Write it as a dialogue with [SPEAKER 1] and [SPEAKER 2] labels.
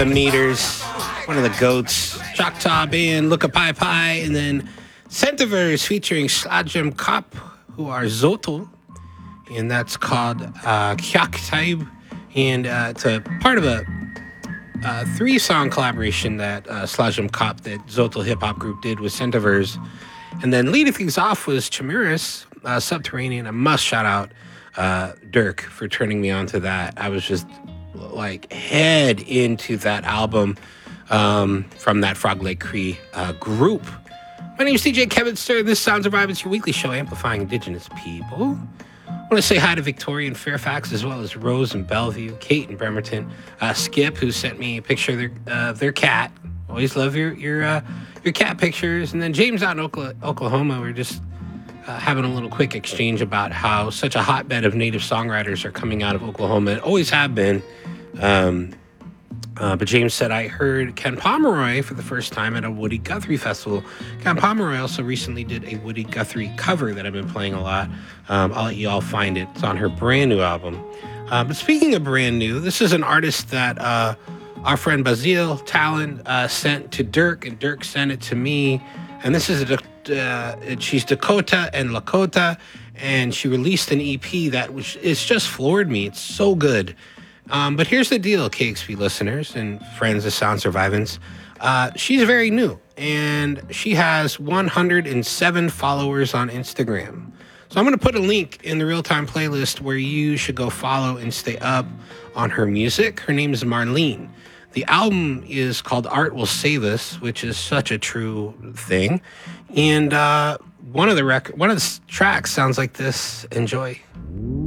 [SPEAKER 1] Them Neaters, one of the goats, Choctaw Band, Look a Pie Pie, and then Centiverse featuring Slajam Kop, who are Zoto, and that's called Kyak Taib, and it's a part of a 3-song collaboration that Slajam Kop, that Zoto hip hop group, did with Centiverse. And then leading things off was Chimeras, Subterranean. I must shout out Dirk for turning me on to that. I was just like head into that album from that Frog Lake Cree group. My name is DJ Kevin Stir. This Sounds of Vibe. It's your weekly show amplifying Indigenous people. I want to say hi to Victoria and Fairfax, as well as Rose and Bellevue, Kate and Bremerton, Skip, who sent me a picture of their cat. Always love your cat pictures. And then James out in Oklahoma. We're just having a little quick exchange about how such a hotbed of native songwriters are coming out of Oklahoma. It always have been. But James said, I heard Ken Pomeroy for the first time at a Woody Guthrie festival. Ken Pomeroy also recently did a Woody Guthrie cover that I've been playing a lot. I'll let you all find it. It's on her brand new album. But speaking of brand new, this is an artist that our friend Basile Talon sent to Dirk, and Dirk sent it to me. And this is she's Dakota and Lakota, and she released an EP that it's just floored me. It's so good. But here's the deal, KXP listeners and friends of Sound Survivance. She's very new, and she has 107 followers on Instagram. So I'm going to put a link in the real-time playlist where you should go follow and stay up on her music. Her name is Marlene. The album is called Art Will Save Us, which is such a true thing. And one of the tracks sounds like this. Enjoy.